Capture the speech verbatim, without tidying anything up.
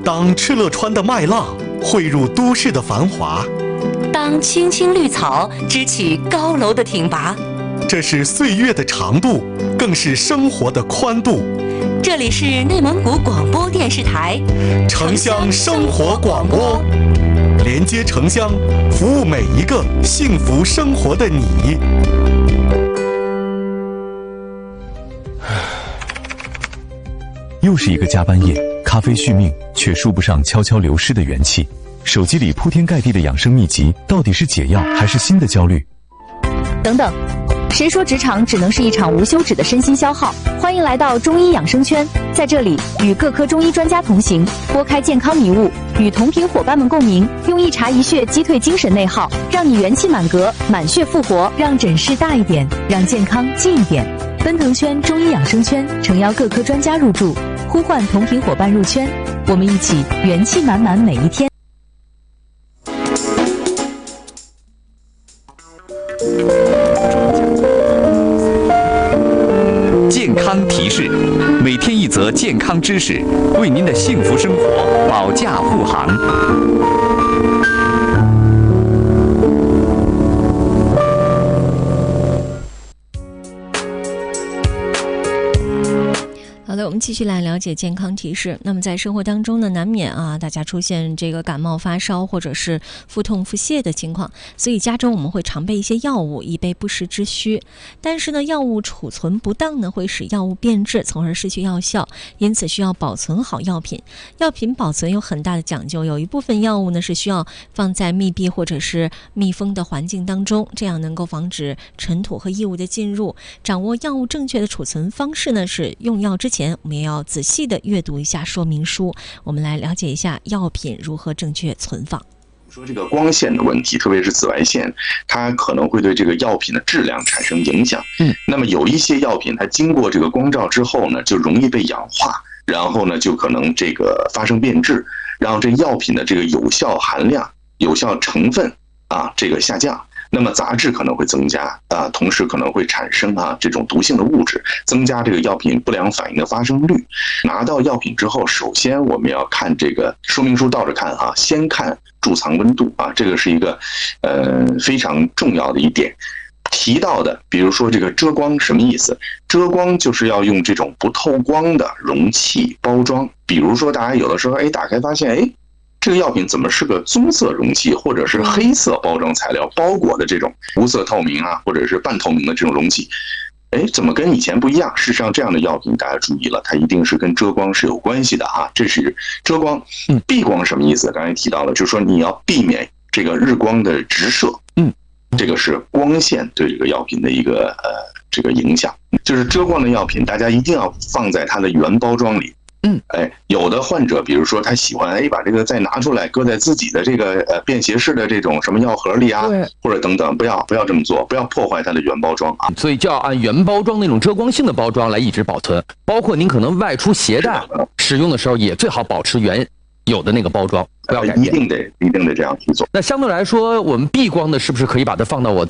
当敕勒川的麦浪汇入都市的繁华， 当青青绿草支起高楼的挺拔， 这是岁月的长度，更是生活的宽度。 这里是内蒙古广播电视台城乡生活广播，连接城乡，服务每一个幸福生活的你。 又是一个加班夜，咖啡续命，却输不上悄悄流失的元气。手机里铺天盖地的养生秘籍，到底是解药还是新的焦虑？ 等等，谁说职场只能是一场无休止的身心消耗？欢迎来到中医养生圈，在这里与各科中医专家同行，拨开健康迷雾，与同频伙伴们共鸣，用一茶一穴击退精神内耗，让你元气满格，满血复活，让诊室大一点，让健康近一点。奔腾圈中医养生圈诚邀各科专家入驻，呼唤同频伙伴入圈，我们一起元气满满每一天。 健康提示，每天一则健康知识，为您的幸福生活保驾护航。 好的，我们继续来了解健康提示。那么在生活当中呢，难免啊，大家出现这个感冒发烧或者是腹痛腹泻的情况，所以家中我们会常备一些药物，以备不时之需。但是呢，药物储存不当呢，会使药物变质，从而失去药效，因此需要保存好药品。药品保存有很大的讲究，有一部分药物呢是需要放在密闭或者是密封的环境当中，这样能够防止尘土和异物的进入。掌握药物正确的储存方式呢，是用药之前我们也要仔细的阅读一下说明书。我们来了解一下药品如何正确存放。 说这个光线的问题，特别是紫外线，它可能会对这个药品的质量产生影响。嗯，那么有一些药品，它经过这个光照之后呢，就容易被氧化，然后呢，就可能这个发生变质，然后这药品的这个有效含量、有效成分啊，这个下降。那么杂质可能会增加啊，同时可能会产生啊这种毒性的物质，增加这个药品不良反应的发生率。拿到药品之后，首先我们要看这个说明书倒着看啊，先看贮藏温度啊，这个是一个呃非常重要的一点。提到的，比如说这个遮光什么意思？遮光就是要用这种不透光的容器包装，比如说大家有的时候哎打开发现哎。这个药品怎么是个棕色容器或者是黑色包装材料包裹的这种无色透明啊，或者是半透明的这种容器，哎，怎么跟以前不一样？事实上，这样的药品大家注意了，它一定是跟遮光是有关系的哈。这是遮光。避光什么意思？刚才提到了，就是说你要避免这个日光的直射。嗯，这个是光线对这个药品的一个呃这个影响。就是遮光的药品，大家一定要放在它的原包装里。嗯，哎，有的患者，比如说他喜欢哎把这个再拿出来搁在自己的这个呃便携式的这种什么药盒里啊，或者等等，不要不要这么做，不要破坏它的原包装啊。 所以就要按原包装那种遮光性的包装来一直保存，包括您可能外出携带使用的时候，也最好保持原有的那个包装，不要改变。 一定得一定得这样去做。 那相对来说，我们避光的是不是可以把它放到我